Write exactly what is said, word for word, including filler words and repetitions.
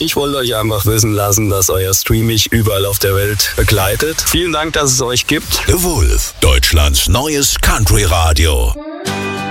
Ich wollte euch einfach wissen lassen, dass euer Stream mich überall auf der Welt begleitet. Vielen Dank, dass es euch gibt. The Wolf, Deutschlands neues Country-Radio.